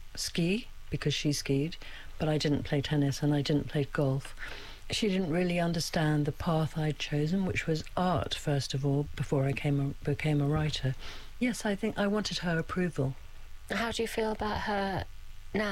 ski because she skied, but I didn't play tennis and I didn't play golf. She didn't really understand the path I'd chosen, which was art, first of all, before I became a writer. Yes, I think I wanted her approval. How do you feel about her